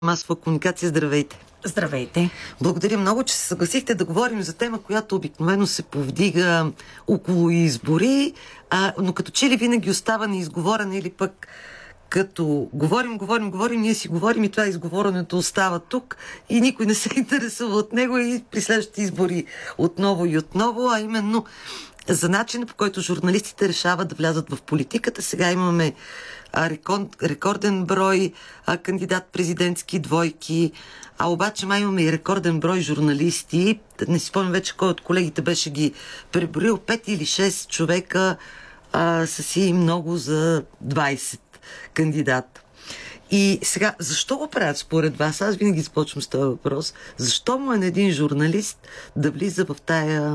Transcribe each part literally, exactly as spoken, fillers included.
масова комуникация. Здравейте! Здравейте! Благодаря много, че се съгласихте да говорим за тема, която обикновено се повдига около избори, а, но като че ли винаги остава неизговорена или пък като говорим, говорим, говорим, ние си говорим и това изговоренето остава тук и никой не се интересува от него и при следващите избори отново и отново, а именно за начина, по който журналистите решават да влязат в политиката. Сега имаме а, рекорд, рекорден брой а, кандидат-президентски двойки, а обаче май имаме и рекорден брой журналисти. Не си спомням вече кой от колегите беше ги преброил. Пет или шест човека а, са си много за двайсет кандидата. И сега, защо го правят според вас? Аз винаги започвам с този въпрос. Защо му е на един журналист да влиза в тая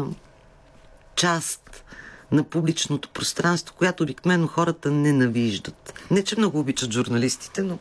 част на публичното пространство, която обикновено хората ненавиждат? Не, че много обичат журналистите, но...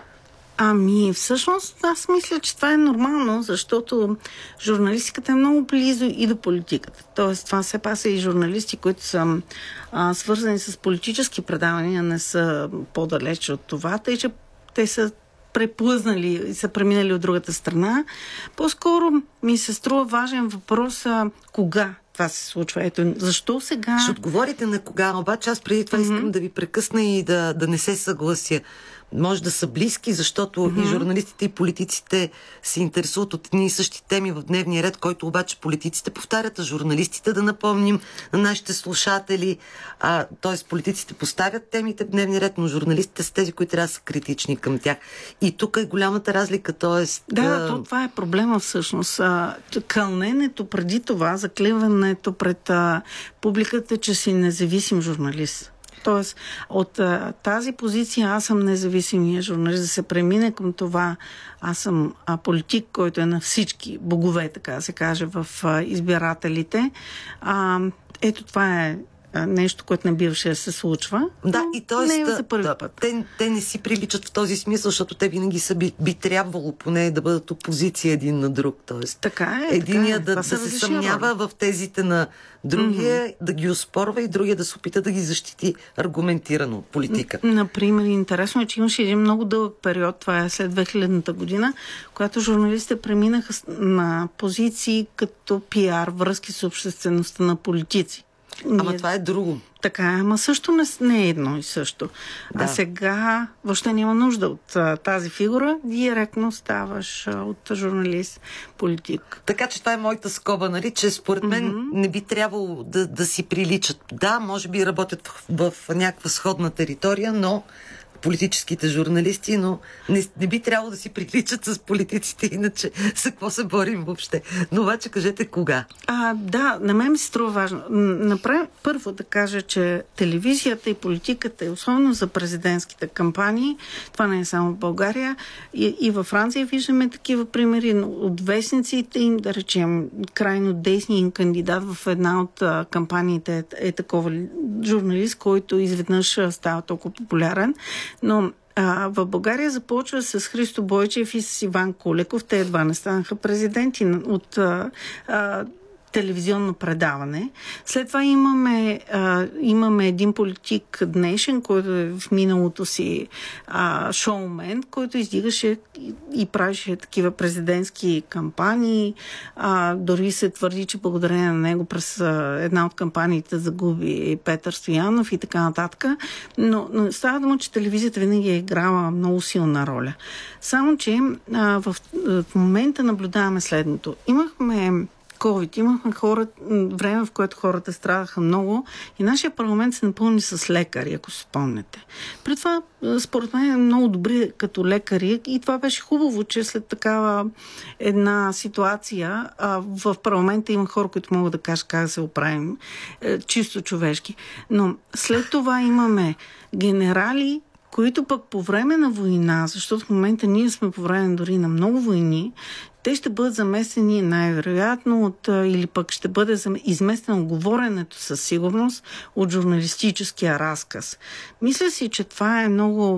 Ами, всъщност, аз мисля, че това е нормално, защото журналистиката е много близо и до политиката. Тоест, това все пак са и журналисти, които са а, свързани с политически предавания, не са по-далече от това, тъй че те са преплъзнали и са преминали от другата страна. По-скоро ми се струва важен въпрос а, кога това се случва. Ето, защо сега... Ще отговорите на кога, обаче аз преди това mm-hmm. искам да ви прекъсна и да, да не се съглася. Може да са близки, защото mm-hmm. и журналистите, и политиците се интересуват от едни и същи теми в дневния ред, който обаче политиците повтарят, а журналистите, да напомним на нашите слушатели, а, т.е. политиците поставят темите в дневния ред, но журналистите са тези, които трябва да са критични към тях. И тук е голямата разлика, т.е. Да, а... то, това е проблема всъщност. А, кълненето преди това, заклеването пред а, публиката, че си независим журналист. Тоест, от а, тази позиция аз съм независимия журналист, да се премине към това, аз съм а, политик, който е на всички богове, така да се каже, в а, избирателите. А, ето това е а, нещо, което не биваше да се случва. Да, и т.е. не е за първи да, път. Те, те не си приличат в този смисъл, защото те винаги са би, би трябвало поне да бъдат опозиция един на друг. Тоест, така е. единия така е. да, да се съмнява роли в тезите на другия, mm-hmm. да ги оспорва и другия да се опита да ги защити аргументирано от политика. Например, интересно е, че имаше един много дълъг период, това е след две хилядната година, когато журналистите преминаха на позиции като пиар, връзки с обществеността на политици. Ама Ние... това е друго. Така, ама също не, не е едно и също. Да. А сега въобще няма нужда от а, тази фигура. Директно ставаш а, от журналист, политик. Така че това е моята скоба, нали, че според мен mm-hmm. не би трябвало да, да си приличат. Да, може би работят в, в някаква сходна територия, но политическите журналисти, но не, не би трябвало да си приличат с политиците, иначе за какво се борим въобще. Но обаче кажете кога. А, да, на мен ми се струва важно. Направим първо да кажа, че телевизията и политиката, и особено за президентските кампании, това не е само в България, и, и във Франция виждаме такива примери от вестниците им, да речем, крайно десния кандидат в една от а, кампаниите е, е такова журналист, който изведнъж става толкова популярен. Но а, в България започва с Христо Бойчев и с Иван Кулеков. Те едва не станаха президенти от а, а, телевизионно предаване. След това имаме, а, имаме един политик днешен, който е в миналото си а, шоумен, който издигаше и, и правеше такива президентски кампании. А, дори се твърди, че благодарение на него през а, една от кампаниите загуби Петър Стоянов и така нататък. Но, но става дума, че телевизията винаги е играла много силна роля. Само, че а, в, в момента наблюдаваме следното. Имахме COVID. Имахме хора, време, в което хората страдаха много и нашия парламент се напълни с лекари, ако се спомнете. При това, според мен, е много добри като лекари и това беше хубаво, че след такава една ситуация а, в парламента има хора, които могат да кажат как да се оправим е, чисто човешки. Но след това имаме генерали, които пък по време на война, защото в момента ние сме по време дори на много войни, те ще бъдат заместени най-вероятно от, или пък ще бъде изместено говоренето със сигурност от журналистическия разказ. Мисля си, че това е много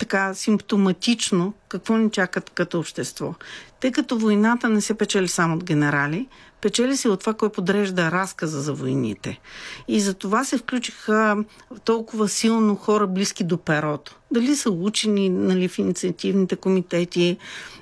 така симптоматично какво ни чакат като общество. Тъй като войната не се печели само от генерали, печели се от това, кой подрежда разказа за войните. И за това се включиха толкова силно хора близки до перото. Дали са учени, нали, в инициативните комитети,